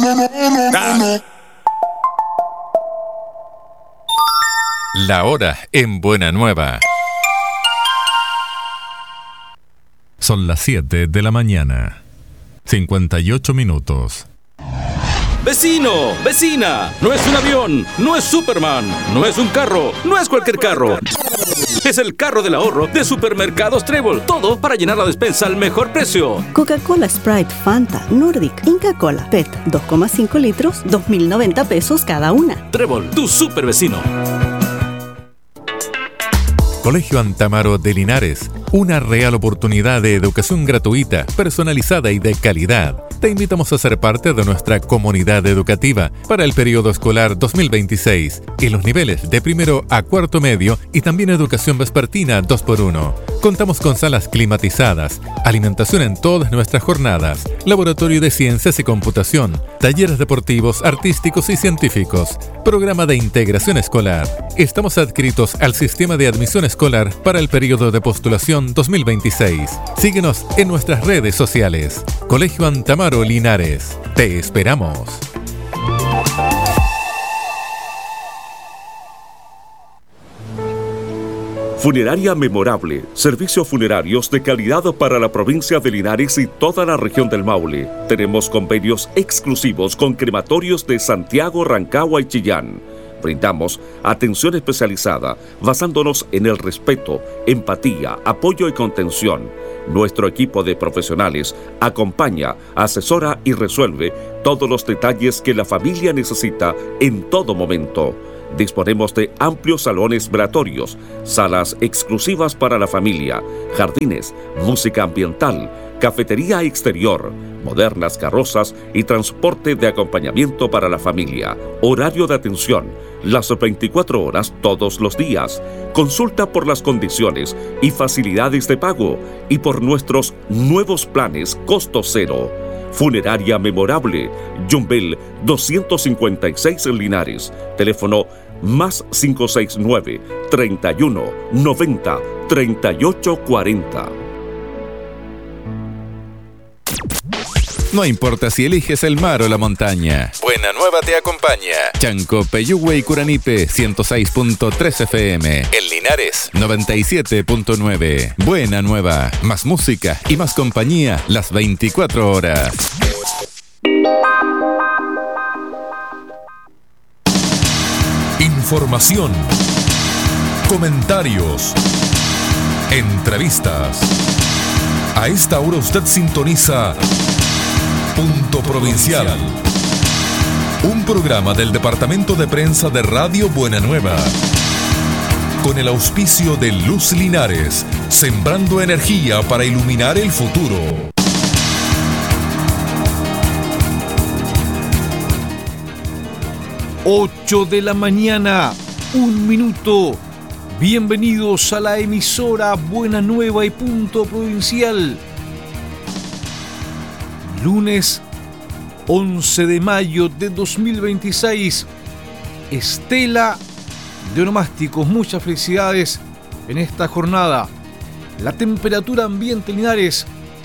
La hora en Buena Nueva. Son las 7 de la mañana. 58 minutos. Vecino, vecina, no es un avión, no es Superman, no es un carro, no es cualquier carro. Es el carro del ahorro de Supermercados Trébol. Todo para llenar la despensa al mejor precio. Coca-Cola, Sprite, Fanta, Nordic, Inca Cola, PET, 2,5 litros, 2.090 pesos cada una. Trébol, tu super vecino. Colegio Antamaro de Linares, una real oportunidad de educación gratuita, personalizada y de calidad. Te invitamos a ser parte de nuestra comunidad educativa para el periodo escolar 2026 en los niveles de primero a cuarto medio y también educación vespertina 2x1. Contamos con salas climatizadas, alimentación en todas nuestras jornadas, laboratorio de ciencias y computación, talleres deportivos, artísticos y científicos, programa de integración escolar. Estamos adscritos al sistema de admisión escolar para el periodo de postulación 2026. Síguenos en nuestras redes sociales. Colegio Antamaro Linares. Te esperamos. Funeraria Memorable, servicios funerarios de calidad para la provincia de Linares y toda la región del Maule. Tenemos convenios exclusivos con crematorios de Santiago, Rancagua y Chillán. Brindamos atención especializada basándonos en el respeto, empatía, apoyo y contención. Nuestro equipo de profesionales acompaña, asesora y resuelve todos los detalles que la familia necesita en todo momento. Disponemos de amplios salones velatorios, salas exclusivas para la familia, jardines, música ambiental, cafetería exterior, modernas carrozas y transporte de acompañamiento para la familia. Horario de atención, las 24 horas todos los días. Consulta por las condiciones y facilidades de pago y por nuestros nuevos planes costo cero. Funeraria Memorable, Yumbel 256 en Linares. Teléfono más 569 31 90 38 40. No importa si eliges el mar o la montaña. Buena Nueva te acompaña. Chanco, Peyúgue y Curanipe 106.3 FM. En Linares 97.9. Buena Nueva. Más música y más compañía las 24 horas. Información. Comentarios. Entrevistas. A esta hora usted sintoniza Punto Provincial, un programa del Departamento de Prensa de Radio Buena Nueva, con el auspicio de Luz Linares, sembrando energía para iluminar el futuro. Ocho de la mañana, 1 minuto. Bienvenidos a la emisora Buena Nueva y Punto Provincial. Lunes 11 de mayo de 2026. Estela de Onomásticos, muchas felicidades en esta jornada. La temperatura ambiente Linares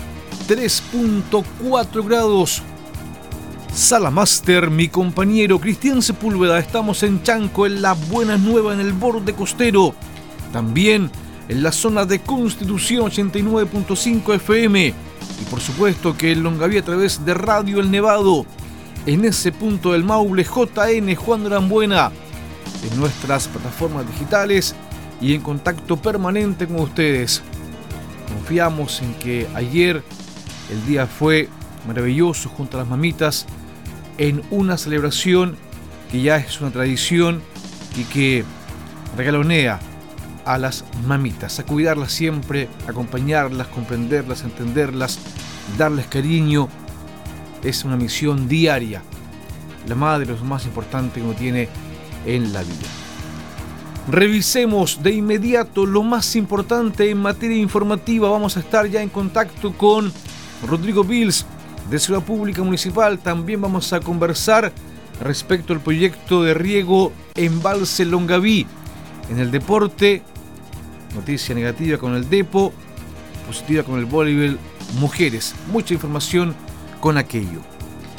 3.4 grados. Sala Máster, mi compañero Cristian Sepúlveda. Estamos en Chanco, en la Buena Nueva, en el borde costero. También en la zona de Constitución 89.5 FM. Y por supuesto que en Longaví a través de Radio El Nevado. En ese punto del Maule, JN Juan Arambuena. En nuestras plataformas digitales y en contacto permanente con ustedes. Confiamos en que ayer el día fue maravilloso junto a las mamitas, en una celebración que ya es una tradición y que regalonea a las mamitas, a cuidarlas siempre, acompañarlas, comprenderlas, entenderlas, darles cariño. Es una misión diaria. La madre es lo más importante que uno tiene en la vida. Revisemos de inmediato lo más importante en materia informativa. Vamos a estar ya en contacto con Rodrigo Pils de Ciudad Pública Municipal. También vamos a conversar respecto al proyecto de riego Embalse Longaví. En el deporte, noticia negativa con el Depo, positiva con el voleibol mujeres. Mucha información con aquello.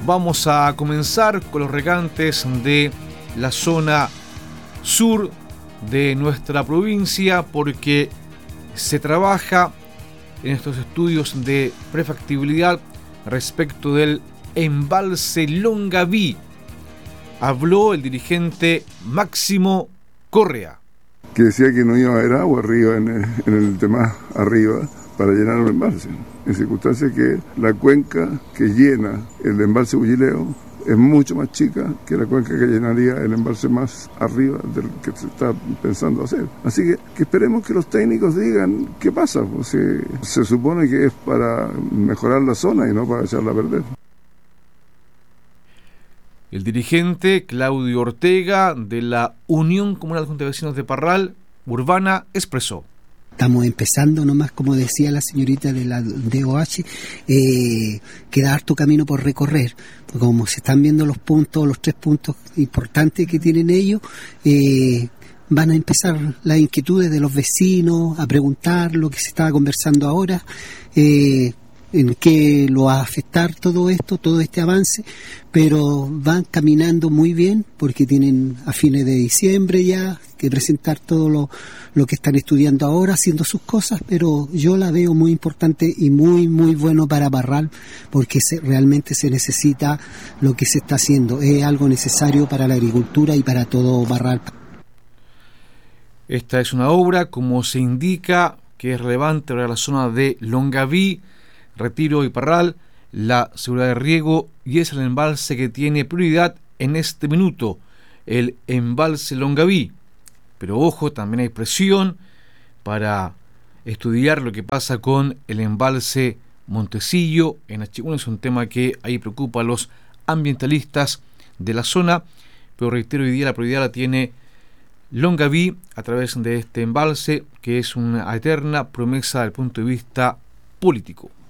Vamos a comenzar con los regantes de la zona sur de nuestra provincia, porque se trabaja en estos estudios de prefactibilidad respecto del embalse Longaví. Habló el dirigente Máximo Correa, que decía que no iba a haber agua arriba en el tema arriba para llenar el embalse, en circunstancias que la cuenca que llena el embalse Bullileo es mucho más chica que la cuenca que llenaría el embalse más arriba del que se está pensando hacer. Así que esperemos que los técnicos digan qué pasa, pues, se supone que es para mejorar la zona y no para echarla a perder. El dirigente Claudio Ortega de la Unión Comunal de Vecinos de Parral Urbana expresó: estamos empezando nomás, como decía la señorita de la DOH, queda harto camino por recorrer. Como se están viendo los puntos, los 3 puntos importantes que tienen ellos, van a empezar las inquietudes de los vecinos, a preguntar lo que se estaba conversando ahora, en qué lo va a afectar todo esto, todo este avance, pero van caminando muy bien porque tienen a fines de diciembre ya que presentar todo lo que están estudiando ahora, haciendo sus cosas, pero yo la veo muy importante y muy muy bueno para Parral, porque realmente se necesita lo que se está haciendo, es algo necesario para la agricultura y para todo Parral. Esta es una obra, como se indica, que es relevante para la zona de Longaví, Retiro y Parral, la seguridad de riego, y es el embalse que tiene prioridad en este minuto, el embalse Longaví. Pero ojo, también hay presión para estudiar lo que pasa con el embalse Montecillo en Achigüe. Es un tema que ahí preocupa a los ambientalistas de la zona, pero reitero, hoy día la prioridad la tiene Longaví a través de este embalse, que es una eterna promesa desde el punto de vista político.